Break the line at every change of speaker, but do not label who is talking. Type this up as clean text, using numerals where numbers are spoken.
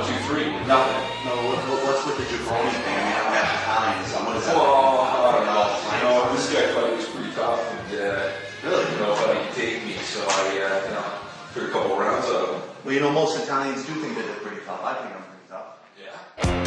2, 3.
Nothing.
No, what's with the jabroni thing? I mean, I'm half Italian, so what is that?
Well, I don't know. This guy fight was pretty tough, and
Really?
you know, but he could take me, so I took a couple rounds out of him.
Well, you know, most Italians do think that they're pretty tough. I think I'm pretty tough.
Yeah.